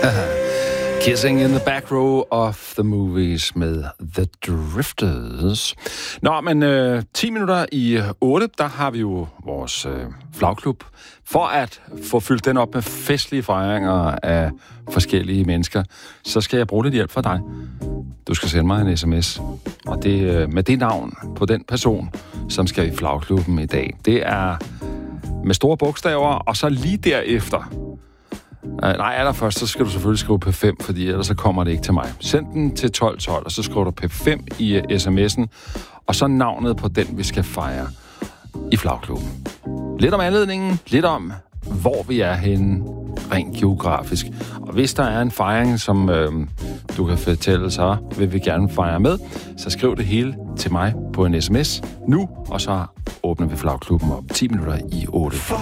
Kissing in the back row of the movies med The Drifters. Nå, men 10 minutter i 8, der har vi jo vores flagklub. For at få fyldt den op med festlige fejringer af forskellige mennesker, så skal jeg bruge lidt hjælp fra dig. Du skal sende mig en sms, og det med det navn på den person, som skal i flagklubben i dag. Det er med store bogstaver, og så lige derefter... Nej, allerførst, så skal du selvfølgelig skrive P5, fordi ellers så kommer det ikke til mig. Send den til 1212, og så skriver du P5 i sms'en, og så navnet på den, vi skal fejre i flagklubben. Lidt om anledningen, lidt om, hvor vi er henne, rent geografisk. Og hvis der er en fejring, som du kan fortælle, så vil vi gerne fejre med, så skriv det hele til mig på en sms nu, og så åbner vi flagklubben op 10 minutter i 8.